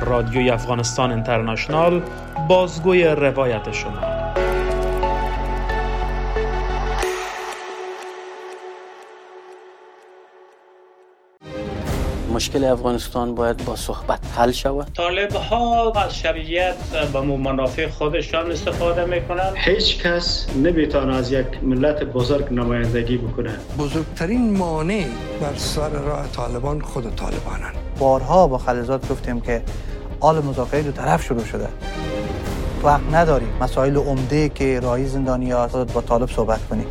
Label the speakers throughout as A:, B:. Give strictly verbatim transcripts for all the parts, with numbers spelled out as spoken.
A: رادیوی افغانستان اینترنشنال، بازگوی روایت شما.
B: مشکل افغانستان باید با صحبت حل شود.
C: طالب ها از شرعیت به منافع خودشان استفاده میکنند.
D: هیچ کس نمیتونه از یک ملت بزرگ نمایندگی بکنه.
E: بزرگترین مانع بر سر راه طالبان خود طالبانند.
F: بارها با خلیزات گفتیم که آل مذاکره دو طرف شروع شده. وقت نداریم مسائل عمده که راهی زندانی ها با طالب صحبت کنیم.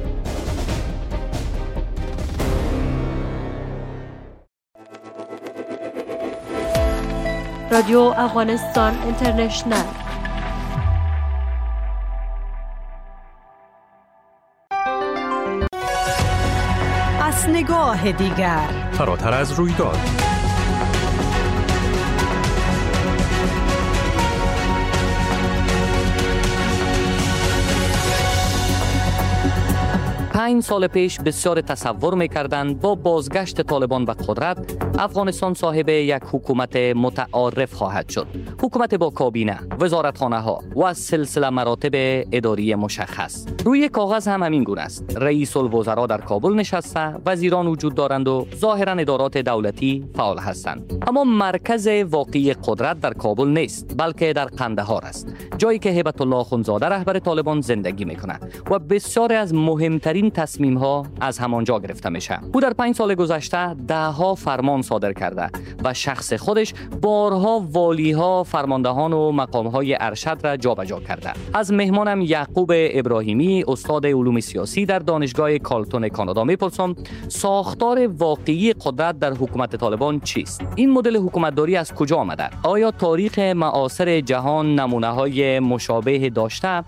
G: رادیو افغانستان اینترنشنال.
H: از نگاه دیگر،
I: فراتر از رویداد،
J: پنج سال پیش بسیار تصور می‌کردند با بازگشت طالبان به قدرت افغانستان صاحب یک حکومت متعارف خواهد شد. حکومت با کابینه، وزارتخانه‌ها و سلسله مراتب اداری مشخص. روی کاغذ هم همین گونه است. رئیس الوزراء در کابل نشسته، وزیران وجود دارند و ظاهراً ادارات دولتی فعال هستند. اما مرکز واقعی قدرت در کابل نیست، بلکه در قندهار است. جایی که هیبت الله اخوندزاده رهبر طالبان زندگی می‌کند و بسیاری از مهمترین تصمیم ها از همانجا گرفته میشه. او در پنج سال گذشته ده ها فرمان صادر کرده و شخص خودش بارها والی ها، فرماندهان و مقام های ارشد را جابجا کرده. از مهمانم یعقوب ابراهیمی، استاد علوم سیاسی در دانشگاه کالتون کانادا میپرسم ساختار واقعی قدرت در حکومت طالبان چیست؟ این مدل حکومتداری از کجا آمده؟ آیا تاریخ معاصر جهان نمونه های مشابه داشته؟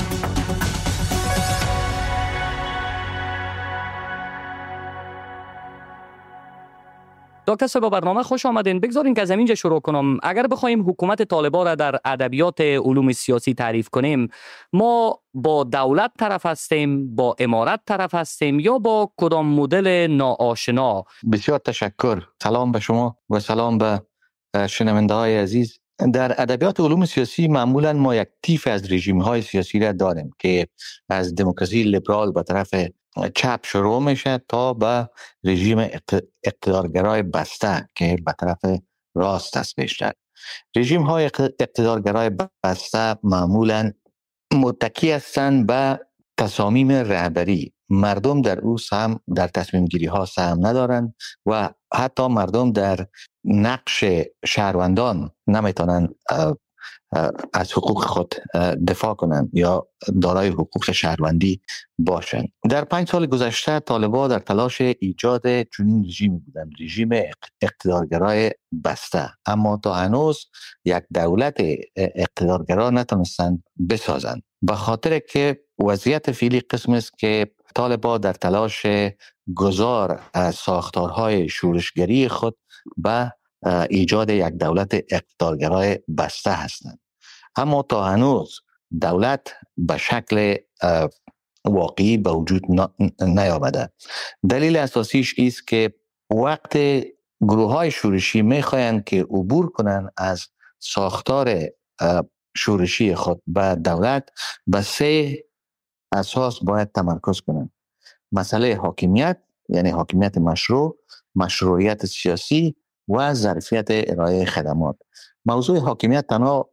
J: دکتر صاحب برنامه خوش آمدین. بگذارین که از اینجا شروع کنم. اگر بخوایم حکومت طالبان را در ادبیات علوم سیاسی تعریف کنیم، ما با دولت طرف هستیم، با امارت طرف هستیم یا با کدام مدل ناآشنا؟
K: بسیار تشکر. سلام به شما و سلام به شنونده های عزیز. در ادبیات علوم سیاسی معمولا ما یک تیف از رژیم های سیاسی را داریم که از دموکراسی لیبرال به طرف چپ شروع میشه تا به رژیم اقتدارگرای بسته که به طرف راست است بیشتر. رژیم های اقتدارگرای بسته معمولا متکی هستند به تصامیم رهبری. مردم در او سهم در تصمیم گیری ها سهم ندارند و حتی مردم در نقش شهروندان نمیتونن از حقوق خود دفاع کنند یا دارای حقوق شهروندی باشند. در پنج سال گذشته طالبان در تلاش ایجاد چنین رژیمی بودند، رژیم اقتدارگرای بسته، اما تا هنوز یک دولت اقتدارگرا نتونستند بسازند، به خاطر که وضعیت فعلی قسم است که طالبان در تلاش گذار از ساختارهای شورشگری خود به ایجاد یک دولت اقتدارگرای بسته هستند. اما تا هنوز دولت به شکل واقعی به وجود نیامده. دلیل اساسیش است که وقت گروه های شورشی میخواهند که عبور کنند از ساختار شورشی خود به دولت، به سه اساس باید تمرکز کنند. مسئله حاکمیت، یعنی حاکمیت مشروع، مشروعیت سیاسی و ظرفیت ارائه خدمات. موضوع حاکمیت تنها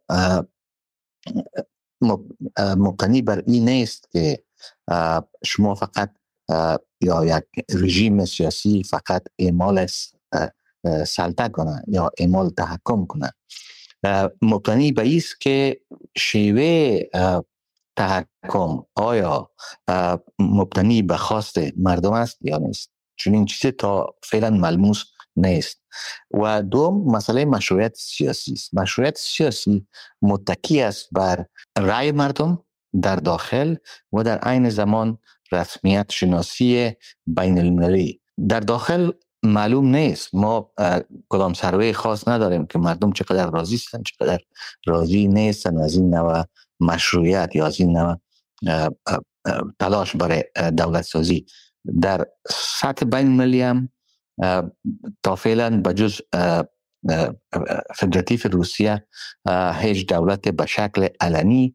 K: مبتنی بر این نیست که شما فقط یا یک رژیم سیاسی فقط اعمال سلطه کنه یا اعمال تحکم کنه. مبتنی به ایست که شیوه تحکم آیا مبتنی به خواست مردم است یا نیست. چون این چیز تا فعلا ملموس نیست. و دوم مسئله مشروعیت سیاسی است. مشروعیت سیاسی متکی است بر رأی مردم در داخل و در عین زمان رسمیت شناسی بین المللی. در داخل معلوم نیست، ما کدام سروی خاص نداریم که مردم چقدر راضی هستند چقدر راضی نیستند از این نوع مشروعیت یا از این نوع تلاش برای دولت سازی. در سطح بین المللی هم تا فعلا بجز فدراتیو روسیه هیچ دولت به شکل علنی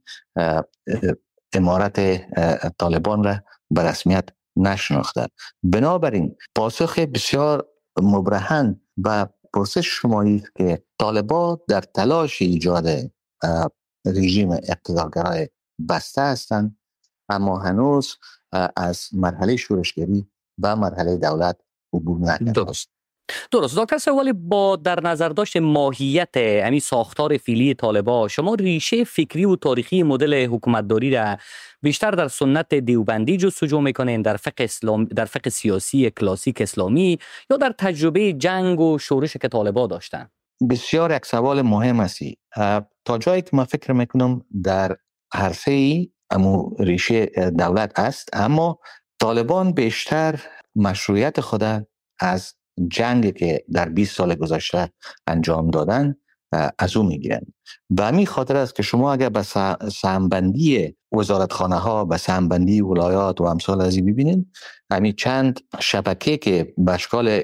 K: امارت طالبان را به رسمیت نشناخته. بنابراین پاسخ بسیار مبرهن و پرسش شمایی که طالبان در تلاش ایجاد رژیم اقتدارگرای بسته هستند، اما هنوز از مرحله شورشگری و مرحله دولت عبور نکردند.
J: درست درست دکتر سوالی با در نظر داشت ماهیت همین ساختار فعلی طالبان، شما ریشه فکری و تاریخی مدل حکومتداری را بیشتر در سنت دیوبندی جستجو میکنین، در فقه اسلام، در فقه سیاسی کلاسیک اسلامی، یا در تجربه جنگ و شورش که طالبان داشتن؟
K: بسیار یک سوال مهم است. تا جایی که من فکر میکنم در عرصه ای امو ریشه دولت است، اما طالبان بیشتر مشروعیت خود از جنگ که در بیست سال گذشته انجام دادن از اون میگیرن. به همین خاطر است که شما اگر به سهمبندی وزارتخانه ها، به سهمبندی ولایات و امثال از این ببینید، همین چند شبکه که به اشکال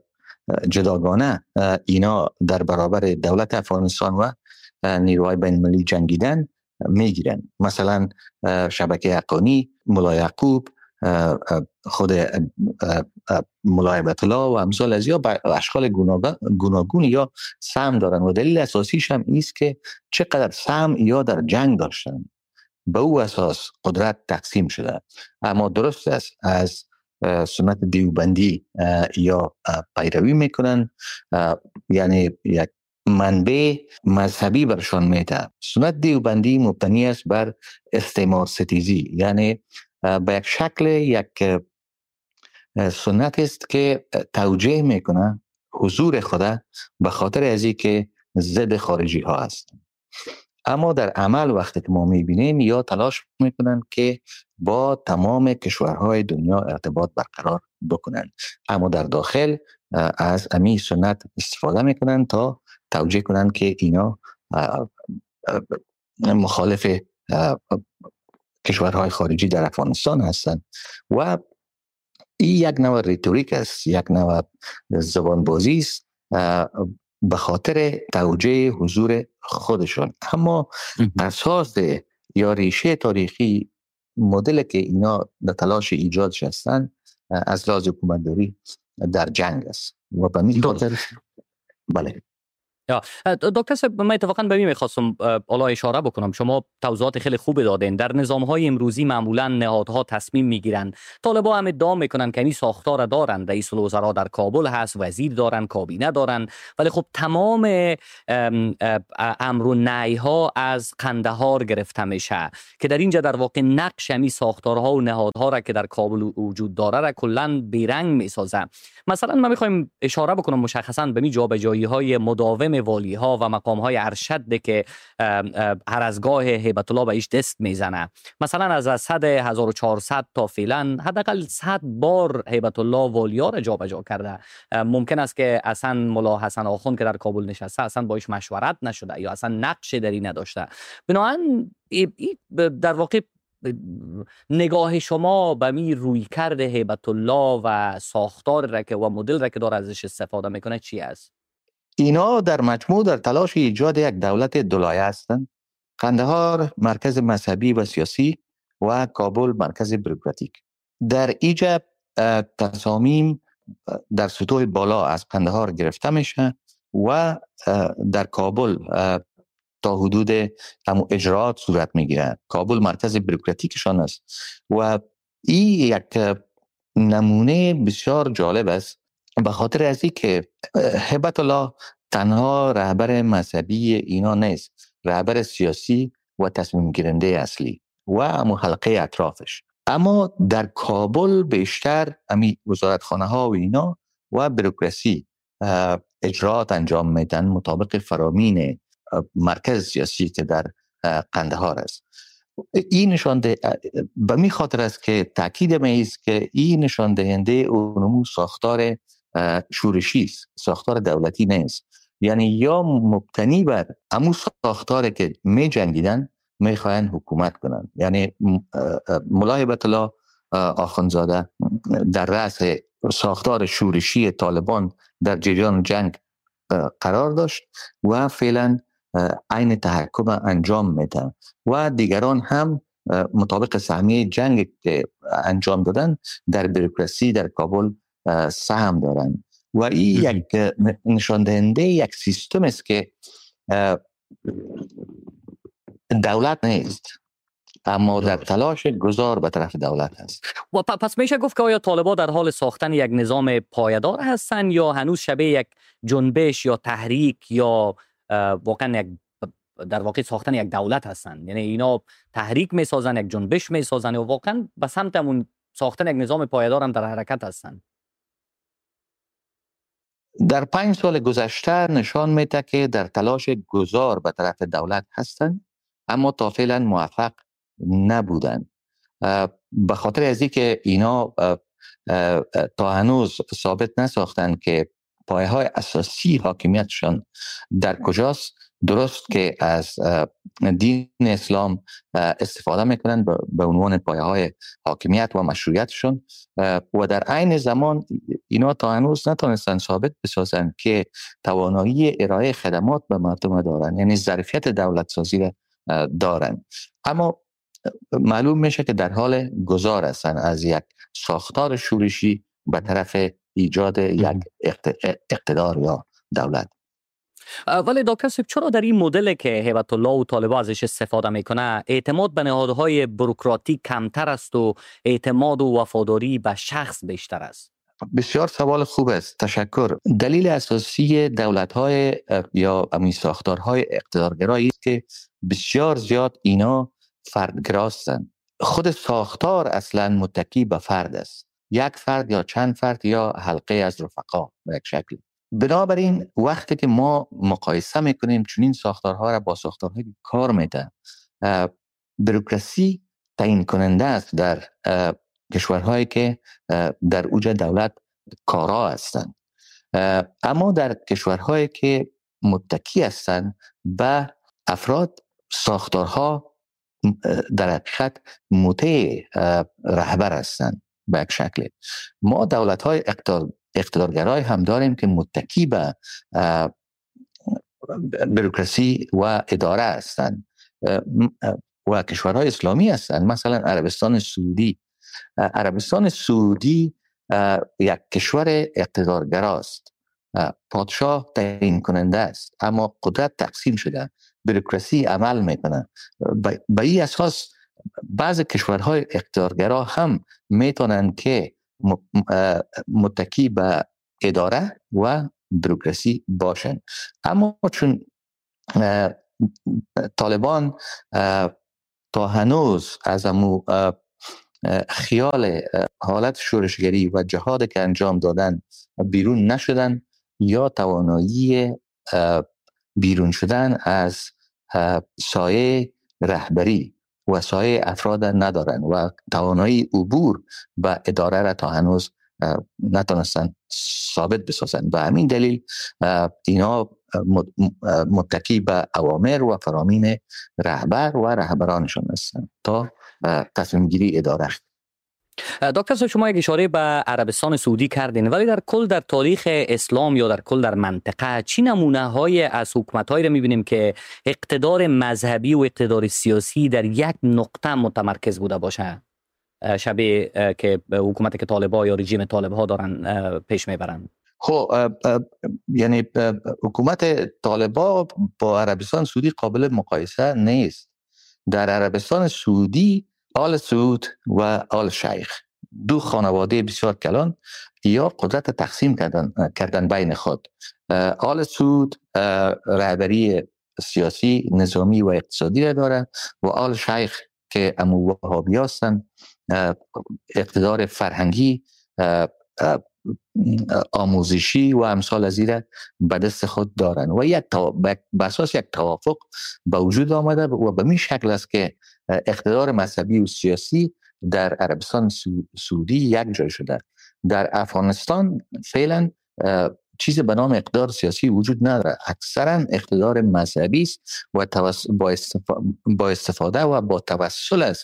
K: جداگانه اینا در برابر دولت افغانستان و نیروهای بین المللی جنگیدن میگیرن، مثلا شبکه حقانی، ملا یعقوب، خود ملا هیبت الله و امثال از یا به اشکال گوناگون یا سهم دارن و دلیل اساسیش هم ایست که چقدر سهم یا در جنگ داشتن، به او اساس قدرت تقسیم شده. اما درست است از سنت دیوبندی یا پیروی میکنن، یعنی یک منبع مذهبی برشان میده. سنت دیوبندی مبتنی است بر استعمار ستیزی، یعنی به یک شکل یک سنت است که توجیه میکنه حضور خدا به خاطر ازی که ضد خارجی ها هست. اما در عمل وقتی که ما میبینیم یا تلاش میکنن که با تمام کشورهای دنیا ارتباط برقرار بکنن، اما در داخل از امی سنت استفاده میکنن تا توجیه کنن که اینا مخالف کشورهای خارجی در افغانستان هستند و این یک نوع ریتوریک است، یک نوع زبانبازی است به خاطر توجیه حضور خودشون. اما اساس یا ریشه تاریخی مدل که اینا در تلاش ایجادش هستند از لحاظ حکومتداری در جنگ است و به همین خاطر بله.
J: یا دکتر صاحب، من اتفاقا به این میخواستم حالا اشاره بکنم. شما توضیحات خیلی خوبی دادین. در نظام‌های امروزی معمولا نهادها تصمیم میگیرن. طالبان هم ادعا میکنن که این ساختار دارن، رئیس الوزراء در کابل هست، وزیر دارن، کابینه دارن، ولی خب تمام امر و نهی‌ها از قندهار گرفته میشه که در اینجا در واقع نقش همین ساختارها و نهادها را که در کابل وجود داره را کلا بیرنگ میسازه. مثلا ما میخوایم اشاره بکنم مشخصا به می جابجایی‌های مداوم والی‌ها و مقام‌های ارشد که هر از گاه هیبت الله بهش دست میزنه. مثلا از صد هزار و چهارصد تا فعلا حداقل صد بار هیبت الله والیا را جابجا کرده. ممکن است که اصلا ملا حسن آخوند که در کابل نشسته اصلا باش مشورت نشده یا اصلا نقش دری نداشته. بنابراین در واقع نگاه شما به می روی کرده هیبت الله و ساختار رکه و مدل رکه داره ازش استفاده میکنه چی است؟
K: اینا در مجموع در تلاش ایجاد یک دولت دولایه هستند. قندهار مرکز مذهبی و سیاسی و کابل مرکز بروکراتیک. در ایجاب تصامیم در سطوح بالا از قندهار گرفته میشه و در کابل تا حدود همون اجراعات صورت میگیره. کابل مرکز بروکراتیکشان است و این یک نمونه بسیار جالب است به خاطر از این که هیبت الله تنها رهبر مذهبی اینا نیست، رهبر سیاسی و تصمیم گیرنده اصلی و همو حلقه اطرافش. اما در کابل بیشتر امی وزارتخانه ها و اینا و بروکراسی اجراعات انجام میدن مطابق فرامین مرکز سیاسی که در قندهار است. این نشان ده به می خاطر است که تاکید میست که این نشان دهنده اونمو ساختار شورشی است، ساختار دولتی نیست. یعنی یا مبتنی بر همون ساختار که می جنگیدن می خواهند حکومت کنند. یعنی ملا هیبت الله آخوندزاده در رأس ساختار شورشی طالبان در جریان جنگ قرار داشت و فعلا عین تحکم انجام میده و دیگران هم مطابق سهمیه جنگ که انجام دادن در بروکراسی در کابل سهم دارن و این یک نشان دهنده یک سیستم است که دولت نیست اما در تلاش گذار به طرف دولت هست.
J: و پس میشه گفت که آیا طالبان در حال ساختن یک نظام پایدار هستند یا هنوز شبیه یک جنبش یا تحریک یا واقعا یک در واقع ساختن یک دولت هستند؟ یعنی اینا تحریک میسازن، یک جنبش میسازن و واقعا به سمت اون ساختن یک نظام پایدار هم در حرکت هستند؟
K: در پنج سال گذشته نشان میده که در تلاش گذار به طرف دولت هستند اما تا فعلا موفق نبودن. به خاطر از اینکه اینا تا هنوز ثابت نساختن که پایه های اساسی حاکمیتشان در کجاست، درست که از دین اسلام استفاده میکنن به عنوان پایه های حاکمیت و مشروعیتشون و در عین زمان اینا تا هنوز نتونستن ثابت بسازن که توانایی ارائه خدمات به مردم دارن، یعنی ظرفیت دولت سازی دارن. اما معلوم میشه که در حال گذار هستن از یک ساختار شورشی به طرف ایجاد یک اقتدار یا دولت.
J: ولی دکتر صاحب چرا در این مدل که هیبت الله و طالبان ازش استفاده میکنه اعتماد به نهادهای بروکراتیک کمتر است و اعتماد و وفاداری به شخص بیشتر است؟
K: بسیار سوال خوب است، تشکر. دلیل اساسی دولت‌های یا امی ساختارهای اقتدارگرایی است که بسیار زیاد اینا فردگراستند. خود ساختار اصلا متکی به فرد است، یک فرد یا چند فرد یا حلقه از رفقا به یک شکل. بنابراین وقتی که ما مقایسه میکنیم چنین ساختارها را با ساختارهایی که کار میده، بروکراسی تعیین کننده است در کشورهایی که در اوج دولت کارا هستند، اما در کشورهایی که متکی هستند به افراد، ساختارها در حقیقت مطیع رهبر هستند به یک شکل. ما دولت‌های اقتدار اقتدارگرای هم داریم که متکی به بروکراسی و اداره هستند و کشورهای اسلامی هستند. مثلا عربستان سعودی عربستان سعودی یک کشور اقتدارگراست، پادشاه تعیین کننده است اما قدرت تقسیم شده، بروکراسی عمل میکنه. به این اساس بعض کشورهای اقتدارگرا هم میتونن که متکی به اداره و بروکراسی باشن، اما چون طالبان تا هنوز از امو خیال حالت شورشگری و جهاد که انجام دادن بیرون نشدن یا توانایی بیرون شدن از سایه رهبری و سایه افراد ندارن و توانایی عبور به اداره را تا هنوز نتونستن ثابت بسازن. به همین دلیل اینا متکی به اوامر و فرامین رهبر و رهبرانشون هستن تا تصمیم گیری اداره.
J: دکتر صاحب شما یک اشاره به عربستان سعودی کردین، ولی در کل در تاریخ اسلام یا در کل در منطقه چی نمونه های از حکومت هایی را میبینیم که اقتدار مذهبی و اقتدار سیاسی در یک نقطه متمرکز بوده باشه، شبیه که حکومت که طالبان یا رژیم طالبها دارن پیش میبرن؟
K: خب یعنی حکومت طالبان با عربستان سعودی قابل مقایسه نیست. در عربستان سعودی آل سعود و آل شیخ دو خانواده بسیار کلان یا قدرت تقسیم کردن کردن بین خود. آل سعود رهبری سیاسی، نظامی و اقتصادی را داره و آل شیخ که امو وهابی هستند اقتدار فرهنگی، آموزشی و امثال از این به دست خود دارن و یک به اساس یک توافق به وجود آمده و به این شکل است که اقتدار مذهبی و سیاسی در عربستان سعودی یک جای شده. در افغانستان فعلا چیز به نام اقتدار سیاسی وجود نداره، اکثرا اقتدار مذهبی است و با استفاده و با توسل از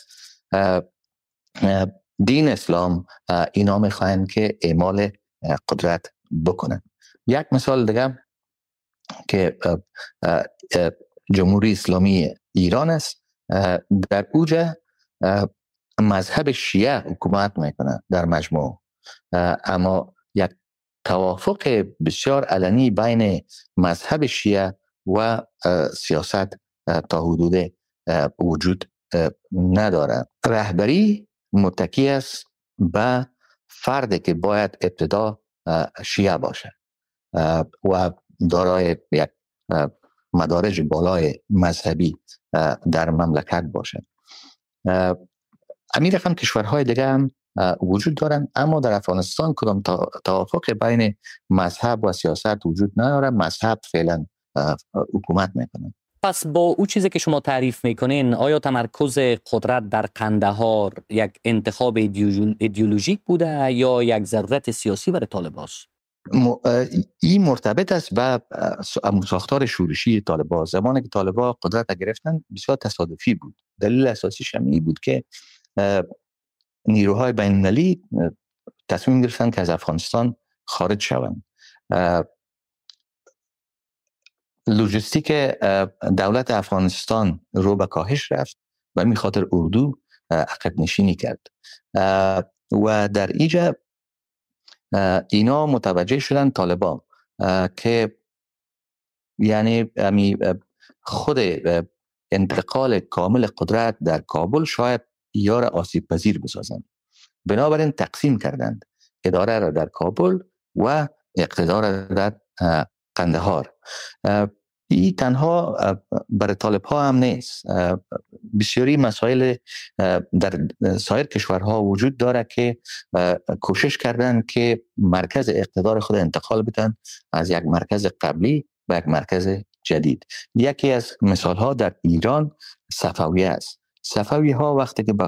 K: دین اسلام اینا میخواهند که اعمال قدرت بکنن. یک مثال دیگه که جمهوری اسلامی ایران است، در اوجه مذهب شیعه حکومت میکنه در مجموع، اما یک توافق بسیار علنی بین مذهب شیعه و سیاست تا حدود وجود نداره. رهبری متکی است به فردی که باید ابتدا شیعه باشه و دارای یک مدارج بالای مذهبی در مملکت باشه. همین رقم کشورهای دیگه هم وجود دارن، اما در افغانستان کدام توافق بین مذهب و سیاست وجود نداره. مذهب فعلا حکومت میکنه.
J: پس با او چیزی که شما تعریف میکنین، آیا تمرکز قدرت در قندهار یک انتخاب ایدئولوژیک بوده یا یک ضرورت سیاسی برای طالبان است؟
K: م... این مرتبط است به ساختار شورشی طالبان. زمانی که طالبان قدرت گرفتن بسیار تصادفی بود. دلیل اساسیش هم این بود که نیروهای بین‌المللی تصمیم گرفتن که از افغانستان خارج شوند. لوجستیک دولت افغانستان رو به کاهش رفت و همین خاطر اردو عقب نشینی کرد و در اینجا اینا متوجه شدن طالبان که یعنی امی خود انتقال کامل قدرت در کابل شاید یار آسیب پذیر بسازند. بنابراین تقسیم کردند اداره را در کابل و اقتدار را در قندهار. این تنها برای طالب ها هم نیست. بسیاری مسائل در سایر کشورها وجود داره که کوشش کردن که مرکز اقتدار خود انتقال بدن از یک مرکز قبلی و یک مرکز جدید. یکی از مثال ها در ایران صفویه است. صفوی ها وقتی که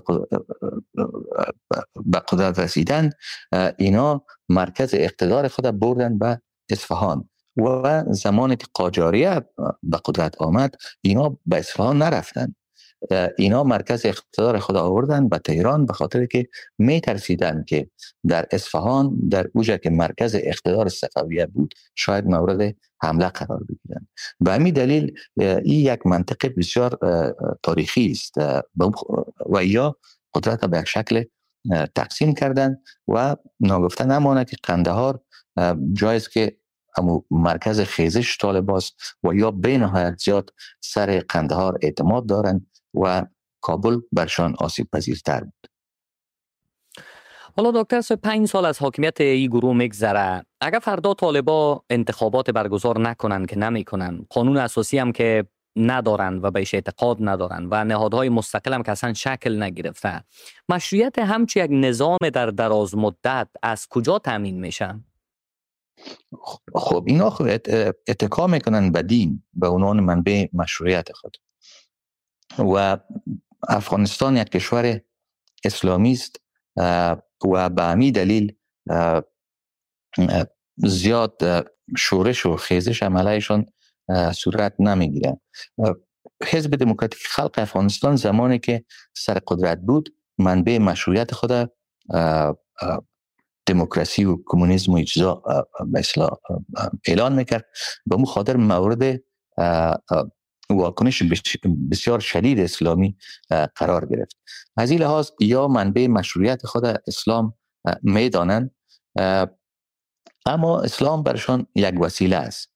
K: به قدرت رسیدن، اینا مرکز اقتدار خود بردن به اصفهان و زمانی که قاجاریه به قدرت آمد اینا به اصفهان نرفتن، اینا مرکز اقتدار خود آوردن به تهران، به خاطر که می ترسیدن که در اصفهان در اوجه که مرکز اقتدار صفویه بود شاید مورد حمله قرار بگیرن. به همین دلیل این یک منطق بسیار تاریخی است و یا قدرت به یک شکل تقسیم کردن و ناگفته نمانه که قندهار جایست که اما مرکز خیزش طالبان است و یا به نهایت زیاد سر قندهار اعتماد دارند و کابل برشان آسیب پذیرتر بود.
J: حالا دکتر صاحب، پنج سال از حاکمیت این گروه میگذره. اگر فردا طالبان انتخابات برگزار نکنن که نمیکنن، قانون اساسی هم که ندارن و بهش اعتقاد ندارن و نهادهای مستقل هم که اصلا شکل نگرفته، مشروعیت همچی یک نظام در دراز مدت از کجا تامین میشه؟
K: خب اینا خب اتکا میکنن به دین به عنوان منبع مشروعیت خود و افغانستان یک کشور اسلامی است و به همین دلیل زیاد شورش و خیزش عملیشون صورت نمیگیره. حزب دموکراتیک خلق افغانستان زمانی که سر قدرت بود منبع مشروعیت خود دموکراسی و کمونیسم و اجزا به اصطلاح اعلان میکرد. به اون خاطر مورد واکنش بسیار شدید اسلامی قرار گرفت. از این لحاظ یا منبع مشروعیت خود اسلام میدانند، اما اسلام برشان یک وسیله است.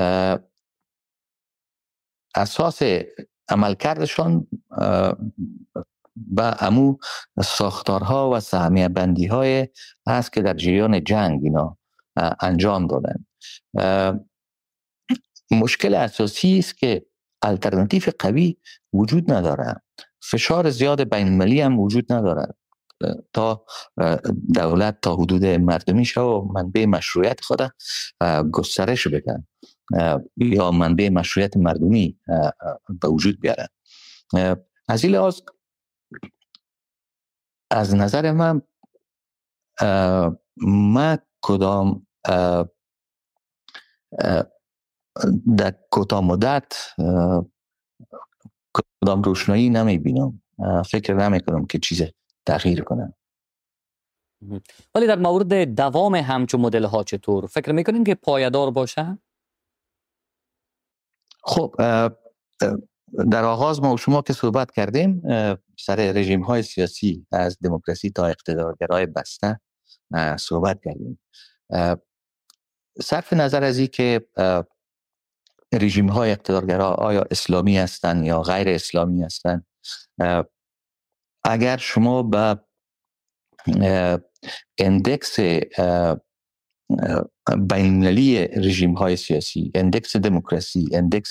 K: اساس عملکردشان به امو ساختارها و سهمیه بندی های هست که در جریان جنگ اینا انجام دادن. مشکل اساسی است که الترناتیو قوی وجود نداره، فشار زیاد بین المللی هم وجود نداره تا دولت تا حدود مردمی شو و منبع مشروعیت خود گسترش بگن یا منبع مشروعیت مردمی به وجود بیارن. از این لحاظ از نظر من ما کدام در کوتاه مدت کدام روشنایی نمی بینم، فکر نمی کنم که چیز تغییر کنه.
J: ولی در مورد دوام همچون مدل ها چطور فکر میکنین که پایدار باشه؟
K: خب در آغاز ما و شما که صحبت کردیم سر رژیم های سیاسی از دموکراسی تا اقتدارگرای بسته صحبت کردیم. صرف نظر از این که رژیم های اقتدارگرا آیا اسلامی هستند یا غیر اسلامی هستند، اگر شما به اندکس بین‌المللی رژیم های سیاسی، اندکس دموکراسی، اندکس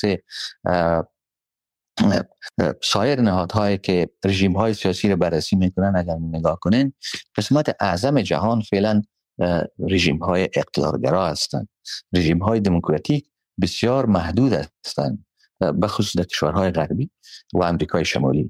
K: سایر نهادهایی که رژیم های سیاسی رو بررسی میکنن اگر نگاه کنین، قسمت اعظم جهان فعلا رژیم های اقتدارگرا هستند. رژیم های دموکراتیک بسیار محدود هستند، به خصوص در کشورهای غربی و امریکای شمالی.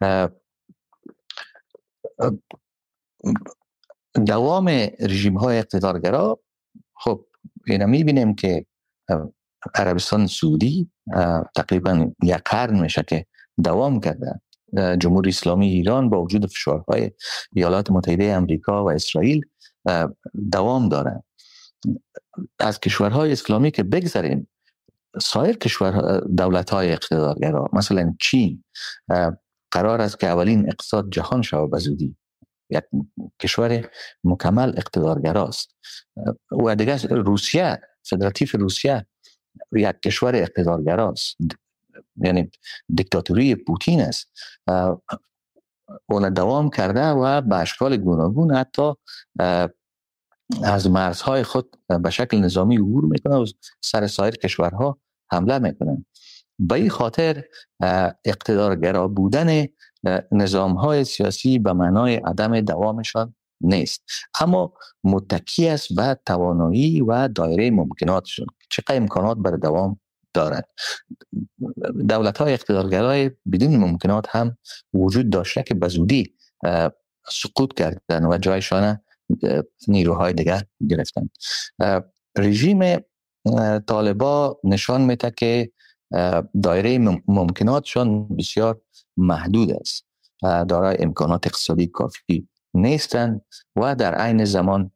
K: دوام رژیم های اقتدارگرا، خب اینا میبینیم که عربستان سعودی تقریبا یک قرن میشه که دوام کرده. جمهوری اسلامی ایران با وجود فشارهای ایالات متحده امریکا و اسرائیل دوام داره. از کشورهای اسلامی که بگذاریم، سایر کشور دولت‌های اقتدارگرا مثلا چین قرار است که اولین اقتصاد جهان شود به زودی، یک کشور مکمل اقتدارگراست. و دیگه روسیه، فدراتیو روسیه یک کشور اقتدارگراست، یعنی دیکتاتوری پوتین است. اون دوام کرده و به اشکال گوناگون حتی از مرزهای خود به شکل نظامی عبور میکنه و سر سایر کشورها حمله میکنه. به این خاطر اقتدارگرا بودن نظامهای سیاسی به معنای عدم دوامشان نیست، اما متکی است به توانایی و دایره ممکناتشون، چقدر امکانات برای دوام دارند. دولت‌های اقتدارگرای بدون ممکنات هم وجود داشته که به زودی سقوط کردن و جایشان نیروهای دیگر گرفتن. رژیم طالبا نشان میده که دایره ممکناتشون بسیار محدود است، دارای امکانات اقتصادی کافی نیستند و در عین زمان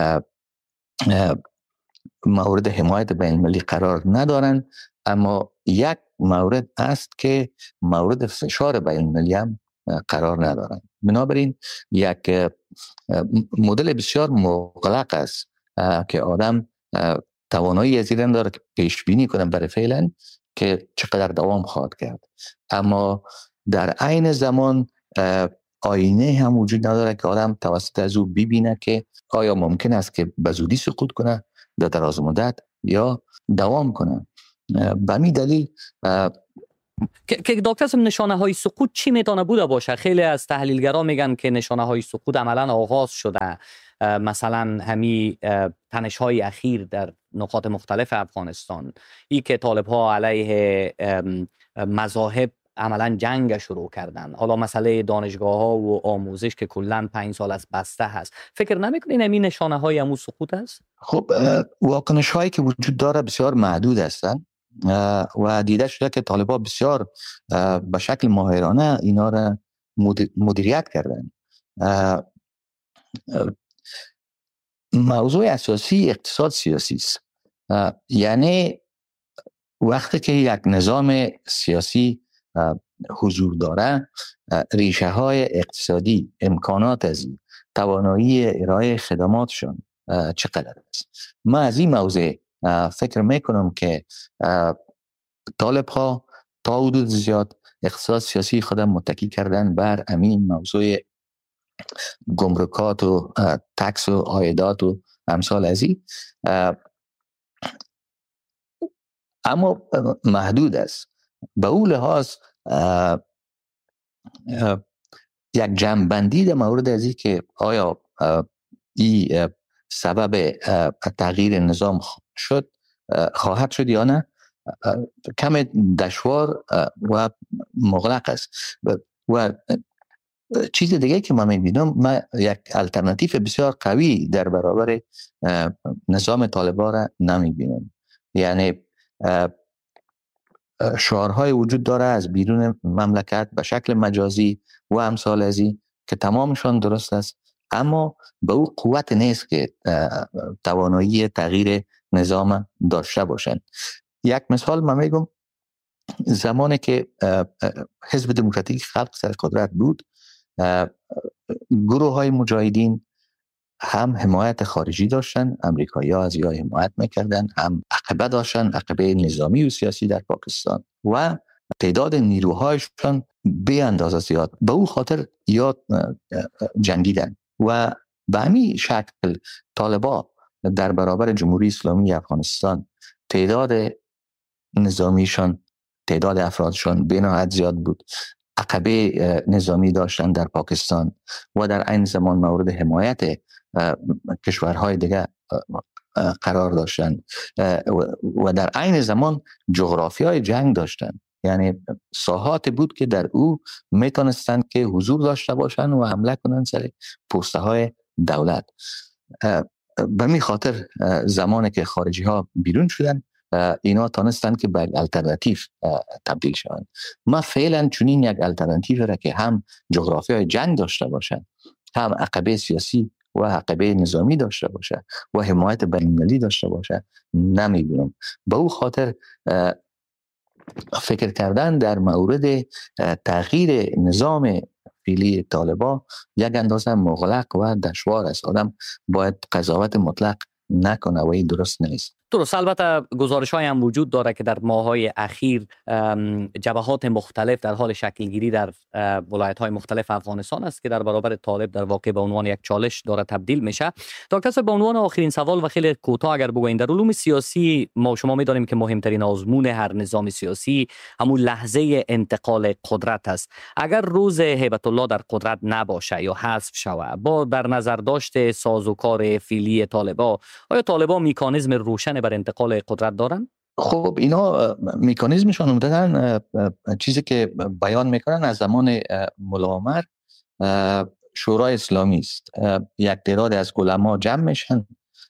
K: مورد حمایت بین‌المللی قرار ندارند. اما یک مورد است که مورد فشار بین‌المللی هم قرار ندارند. بنابراین یک مدل بسیار مغلق است که آدم توانایی از این داره که پیش بینی کنه برای فعلا که چقدر دوام خواهد کرد، اما در عین زمان آینه هم وجود نداره که آدم توسط از او ببینه که آیا ممکن است که به زودی سقوط کنه در دراز مدت یا دوام کنه. به همین دلیل
J: که دکتر صاحب نشانه های سقوط چی میتونه بوده باشه؟ خیلی از تحلیلگران میگن که نشانه های سقوط عملا آغاز شده، مثلا همین تنش های اخیر در نقاط مختلف افغانستان، ای که طالب ها علیه مذاهب عملا جنگ شروع کردن، حالا مسئله دانشگاه ها و آموزش که کلا پنج سال از بسته هست. فکر نمیکنین همین نشانه های همون سقوط است؟
K: خب واکنش هایی که وجود داره بسیار محدود هستند و دیده شده که طالبان بسیار به شکل ماهرانه اینا را مدیریت کردن. موضوع اساسی اقتصاد سیاسی است، یعنی وقتی که یک نظام سیاسی حضور داره، ریشه های اقتصادی، امکانات از این، توانایی ارائه خدماتشون چقدر است. من از این موضوع فکر میکنم که طالب ها تا حدود زیاد اقتصاد سیاسی خودم متکی کردن بر امین موضوع گمرکات و تکس و عایدات و امثال از این، اما محدود است. به اون لحاظ یک جمع‌بندی در مورد از این که آیا این سبب تغییر نظام شد خواهد شد یا نه، کم دشوار و مغلق است. و چیز دیگه که من میبینم، من یک الटरनेटिव بسیار قوی در برابر نظام طالبان را نمیبینم. یعنی شعارهای وجود داره از بیرون مملکت به شکل مجازی و امثال از این که تمامشان درست است، اما به او قوت نیست که توانایی تغییر نظام داشته باشند. یک مثال من میگم، زمانی که حزب دموکراتیک خلق سر قدرت بود، گروه های مجاهدین هم حمایت خارجی داشتن، امریکایی ها از یا حمایت میکردن، هم عقبه داشتن، عقبه نظامی و سیاسی در پاکستان و تعداد نیروهایشان به اندازه زیاد. به او خاطر یا جنگیدن و به همین شکل طالبان در برابر جمهوری اسلامی افغانستان تعداد نظامیشان، تعداد افرادشان به نهایت زیاد بود، عقبه نظامی داشتن در پاکستان و در عین زمان مورد حمایت کشورهای دیگه قرار داشتن و در عین زمان جغرافیای جنگ داشتن. یعنی ساحات بود که در او میتونستند که حضور داشته باشن و حمله کنن سر پوسته های دولت. به می خاطر زمانی که خارجی ها بیرون شدن، اینا تانستن که به الترناتیو تبدیل شوند. ما فعلا چنین یک الترناتیو را که هم جغرافیای جنگ داشته باشن، هم عقبه سیاسی و عقبه نظامی داشته باشه و حمایت بین‌المللی داشته باشه نمیبینم. به او خاطر فکر کردن در مورد تغییر نظام فعلی طالبان یک اندازه مغلق و دشوار است. آدم باید قضاوت مطلق نکنه و این درست نیست.
J: درست. البته گزارش های هم وجود داره که در ماه‌های اخیر جبهات مختلف در حال شکل گیری در ولایت های مختلف افغانستان است که در برابر طالب در واقع به عنوان یک چالش داره تبدیل میشه. دکتر صاحب، به عنوان آخرین سوال و خیلی کوتاه اگر بگوین، در علوم سیاسی ما شما می‌دانیم که مهمترین آزمون هر نظام سیاسی همون لحظه انتقال قدرت است. اگر روز هیبت الله در قدرت نباشه یا حذف شود، با در نظر داشت سازوکار فعلی طالبان، آیا طالبان مکانیزم روشن بر انتقال قدرت دارن؟
K: خب اینا مکانیزمشون عمدتاً چیزی که بیان میکنن از زمان ملا عمر شورای اسلامی است. یک تعداد از علما جمع میشن،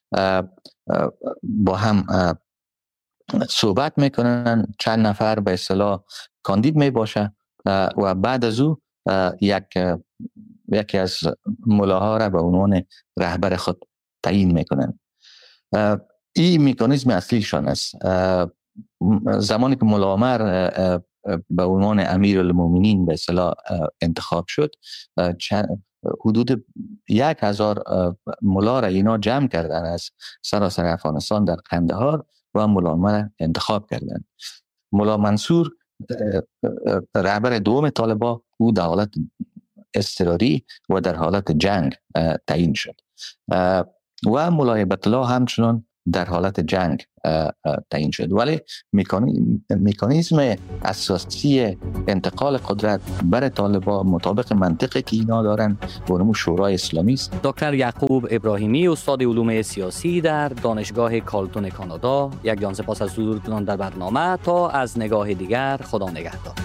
K: با هم صحبت میکنن، چند نفر به اصطلاح کاندید میباشه و بعد از او یک یکی از ملاها را به عنوان رهبر خود تعیین میکنن. این مکانیزم اصلیشان است. زمانی که ملا عمر به عنوان امیر المومنین به اصطلاح انتخاب شد، حدود یک هزار ملا را اینا جمع کردن از سراسر افغانستان در قندهار و ملا عمر انتخاب کردن. ملا منصور رهبر دوم طالبان، او در حالت اضطراری و در حالت جنگ تعیین شد و ملا هیبت الله همچنان در حالت جنگ تعیین شد. ولی مکانیزم اساسی انتقال قدرت بر طالبان مطابق منطقی که اینا دارن برنامه شورای اسلامی است.
J: دکتر یعقوب ابراهیمی، استاد علوم سیاسی در دانشگاه کالتون کانادا، یک جان سپاس از حضورتان در برنامه. تا از نگاه دیگر، خدا نگهدار.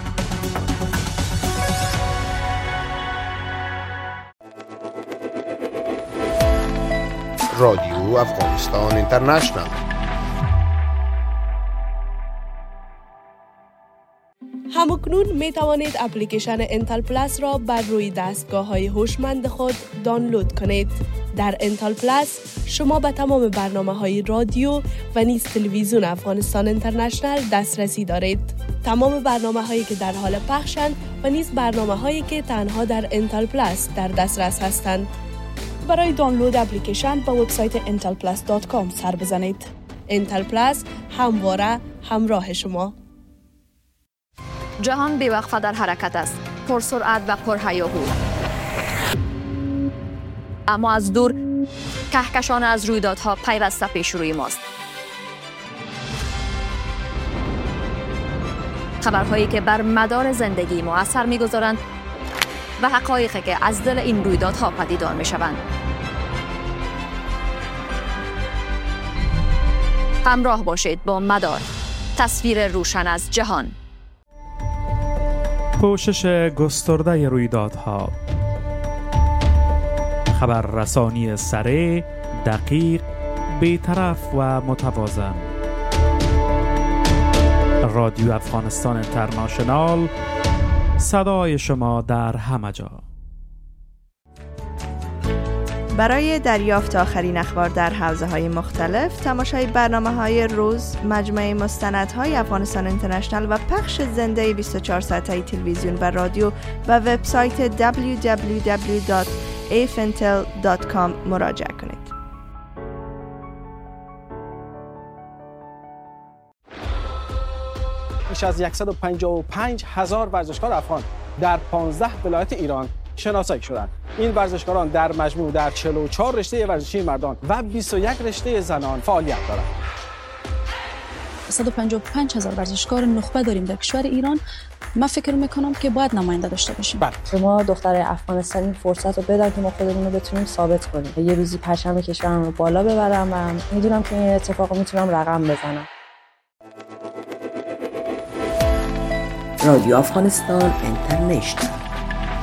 I: رادیو افغانستان اینترنشنال.
L: همکنون می توانید اپلیکیشن انتل پلاس را بر روی دستگاه های هوشمند خود دانلود کنید. در انتل پلاس شما به تمام برنامه های رادیو و نیز تلویزیون افغانستان اینترنشنال دسترسی دارید. تمام برنامه هایی که در حال پخشند و نیز برنامه هایی که تنها در انتل پلاس در دسترس هستند. برای دانلود اپلیکیشن به وبسایت انتل پلاس دات کام سر بزنید. انتل پلاس، همواره همراه شما.
M: جهان بی‌وقفه در حرکت است، پرسرعت و پرهیاهو. اما از دور کهکشان از رویدادها پیوسته پیش روی ماست. خبرهایی که بر مدار زندگی ما اثر می‌گذارند و حقایقی که از دل این رویدادها پدیدار می‌شوند. همراه باشید با مدار، تصویر روشن از جهان.
A: پوشش گسترده رویدادها، خبررسانی سریع، دقیق، بی‌طرف و متوازن. رادیو افغانستان اینترنشنال، صدای شما در همه جا.
N: برای دریافت آخرین اخبار در حوزه‌های مختلف، تماشای برنامه‌های روز، مجموعه مستندهای افغانستان اینترنشنال و پخش زنده بیست و چهار ساعته تلویزیون و رادیو و وبسایت دبلیو دبلیو دبلیو دات افنتل دات کام مراجعه کنید.
O: بیش از صد و پنجاه و پنج هزار ورزشکار افغان در پانزده ولایت ایران شناسایی شدند. این ورزشکاران در مجموع در چهل و چهار رشته ورزشی مردان و بیست و یک رشته زنان فعالیت دارند.
P: صد و پنجاه و پنج هزار ورزشکار نخبه داریم در کشور ایران. من فکر میکنم که باید نماینده داشته باشیم.
Q: شما دخترای افغانستانی فرصت رو بدن که ما خودمون رو بتونیم ثابت کنیم. یه روزی پرچم کشورم رو بالا ببرم و میدونم که این اتفاق رو میتونم رقم بزنم.
R: رادیو افغانستان اینترنشنال